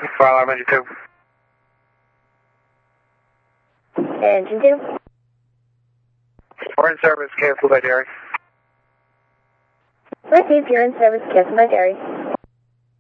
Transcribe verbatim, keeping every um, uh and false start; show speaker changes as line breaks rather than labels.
Fire alarm engine two.
Engine two.
We're in service, cancel by Jerry.
Received, you're in service, cancel by Jerry.